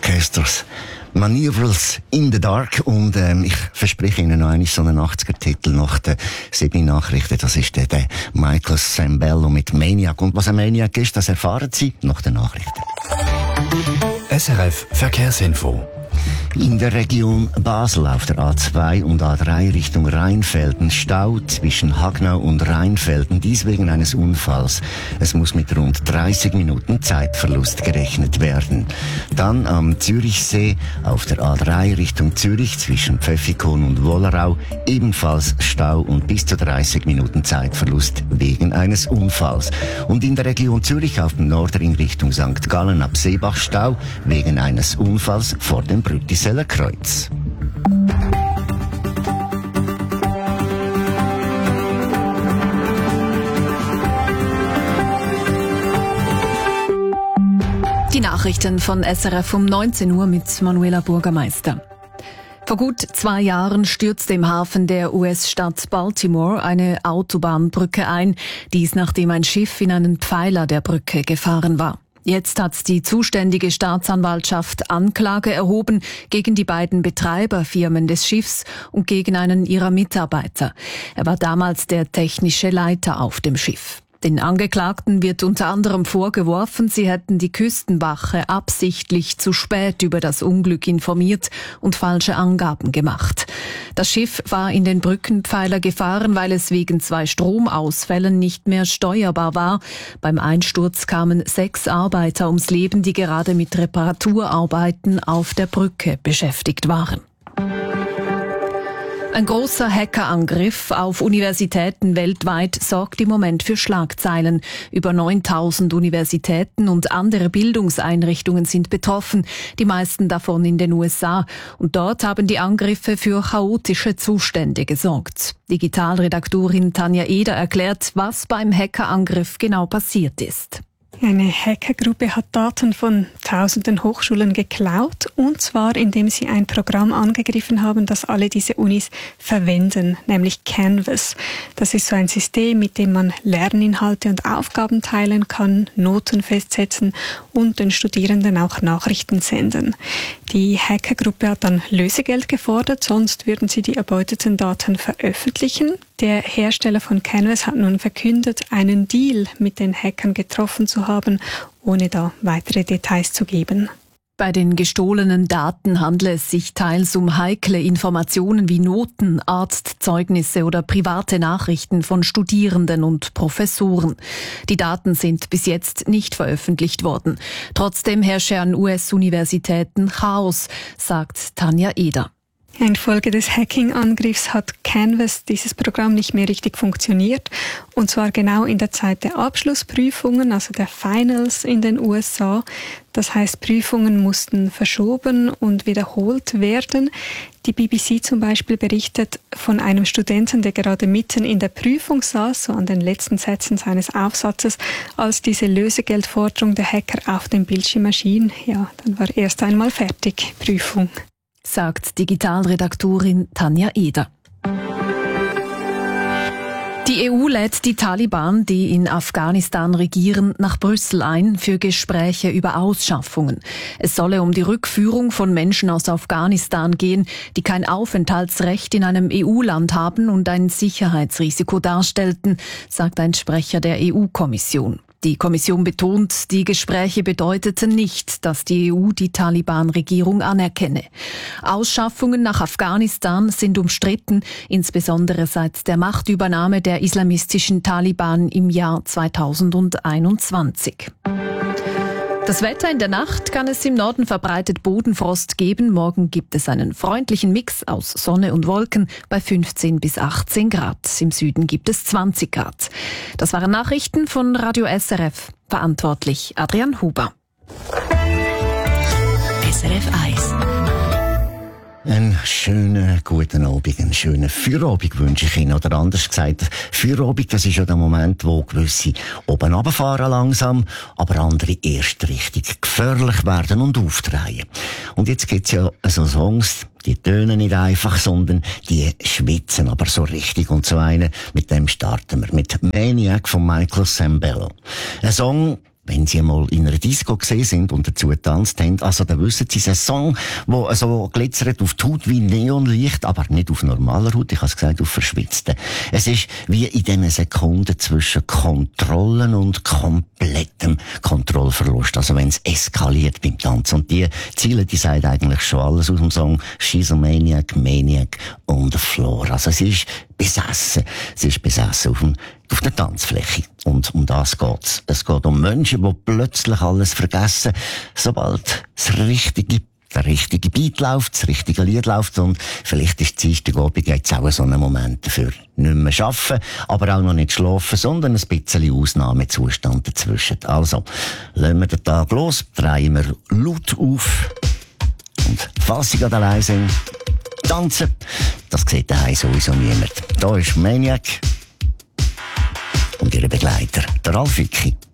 Orchesters. Maneuvers in the Dark. Und ich verspreche Ihnen noch einen so einen 80er-Titel nach den 7 Nachrichten. Das ist der Michael Sambello mit Maniac. Und was ein Maniac ist, das erfahren Sie nach den Nachrichten. SRF Verkehrsinfo. In der Region Basel auf der A2 und A3 Richtung Rheinfelden Stau zwischen Hagnau und Rheinfelden, dies wegen eines Unfalls. Es muss mit rund 30 Minuten Zeitverlust gerechnet werden. Dann am Zürichsee auf der A3 Richtung Zürich zwischen Pfäffikon und Wollerau ebenfalls Stau und bis zu 30 Minuten Zeitverlust wegen eines Unfalls. Und in der Region Zürich auf dem Nordring Richtung St. Gallen ab Seebach Stau wegen eines Unfalls vor dem Brüttiseller Kreuz. Die Nachrichten von SRF um 19 Uhr mit Manuela Bürgermeister. Vor gut 2 Jahren stürzte im Hafen der US-Stadt Baltimore eine Autobahnbrücke ein. Dies nachdem ein Schiff in einen Pfeiler der Brücke gefahren war. Jetzt hat die zuständige Staatsanwaltschaft Anklage erhoben gegen die beiden Betreiberfirmen des Schiffs und gegen einen ihrer Mitarbeiter. Er war damals der technische Leiter auf dem Schiff. Den Angeklagten wird unter anderem vorgeworfen, sie hätten die Küstenwache absichtlich zu spät über das Unglück informiert und falsche Angaben gemacht. Das Schiff war in den Brückenpfeiler gefahren, weil es wegen 2 Stromausfällen nicht mehr steuerbar war. Beim Einsturz kamen 6 Arbeiter ums Leben, die gerade mit Reparaturarbeiten auf der Brücke beschäftigt waren. Ein großer Hackerangriff auf Universitäten weltweit sorgt im Moment für Schlagzeilen. Über 9000 Universitäten und andere Bildungseinrichtungen sind betroffen, die meisten davon in den USA. Und dort haben die Angriffe für chaotische Zustände gesorgt. Digitalredaktorin Tanja Eder erklärt, was beim Hackerangriff genau passiert ist. Eine Hackergruppe hat Daten von tausenden Hochschulen geklaut, und zwar indem sie ein Programm angegriffen haben, das alle diese Unis verwenden, nämlich Canvas. Das ist so ein System, mit dem man Lerninhalte und Aufgaben teilen kann, Noten festsetzen und den Studierenden auch Nachrichten senden. Die Hackergruppe hat dann Lösegeld gefordert, sonst würden sie die erbeuteten Daten veröffentlichen. Der Hersteller von Canvas hat nun verkündet, einen Deal mit den Hackern getroffen zu haben, ohne da weitere Details zu geben. Bei den gestohlenen Daten handle es sich teils um heikle Informationen wie Noten, Arztzeugnisse oder private Nachrichten von Studierenden und Professoren. Die Daten sind bis jetzt nicht veröffentlicht worden. Trotzdem herrsche an US-Universitäten Chaos, sagt Tanja Eder. Infolge des Hacking-Angriffs hat Canvas, dieses Programm, nicht mehr richtig funktioniert. Und zwar genau in der Zeit der Abschlussprüfungen, also der Finals in den USA. Das heißt, Prüfungen mussten verschoben und wiederholt werden. Die BBC zum Beispiel berichtet von einem Studenten, der gerade mitten in der Prüfung saß, so an den letzten Sätzen seines Aufsatzes, als diese Lösegeldforderung der Hacker auf dem Bildschirm erschien. Ja, dann war erst einmal fertig, Prüfung. Sagt Digitalredaktorin Tanja Eder. Die EU lädt die Taliban, die in Afghanistan regieren, nach Brüssel ein für Gespräche über Ausschaffungen. Es solle um die Rückführung von Menschen aus Afghanistan gehen, die kein Aufenthaltsrecht in einem EU-Land haben und ein Sicherheitsrisiko darstellten, sagt ein Sprecher der EU-Kommission. Die Kommission betont, die Gespräche bedeuteten nicht, dass die EU die Taliban-Regierung anerkenne. Ausschaffungen nach Afghanistan sind umstritten, insbesondere seit der Machtübernahme der islamistischen Taliban im Jahr 2021. Das Wetter: in der Nacht kann es im Norden verbreitet Bodenfrost geben. Morgen gibt es einen freundlichen Mix aus Sonne und Wolken bei 15 bis 18 Grad. Im Süden gibt es 20 Grad. Das waren Nachrichten von Radio SRF. Verantwortlich Adrian Huber. SRF 1. Einen schönen guten Abend, einen schönen Feierabend wünsche ich Ihnen. Oder anders gesagt, Feierabend, das ist ja der Moment, wo gewisse oben runterfahren langsam, aber andere erst richtig gefährlich werden und aufdrehen. Und jetzt gibt's ja so Songs, die tönen nicht einfach, sondern die schwitzen aber so richtig. Und so einen, mit dem starten wir. Mit Maniac von Michael Sambello. Ein Song, wenn Sie mal in einer Disco gesehen sind und dazu getanzt haben, also dann wissen Sie, es ist ein Song, der so glitzert auf die Haut wie Neonlicht, aber nicht auf normaler Haut, ich habe es gesagt, auf verschwitzten. Es ist wie in diesen Sekunden zwischen Kontrollen und komplettem Kontrollverlust, also wenn es eskaliert beim Tanzen. Und die Ziele, die sagen eigentlich schon alles aus dem Song «She's a Maniac, Maniac on the Floor». Also sie ist besessen auf der Tanzfläche. Und um das geht's. Es geht um Menschen, die plötzlich alles vergessen, sobald der richtige Beat läuft, das richtige Lied läuft, und vielleicht ist Dienstagabend jetzt auch so ein Moment dafür. Nicht mehr arbeiten, aber auch noch nicht schlafen, sondern ein bisschen Ausnahmezustand dazwischen. Also, lassen wir den Tag los, drehen wir laut auf, und falls Sie gerade allein sind, tanzen, das sieht daheim sowieso niemand. Da ist Maniac und Ihre Begleiter, der Ralf Vicki.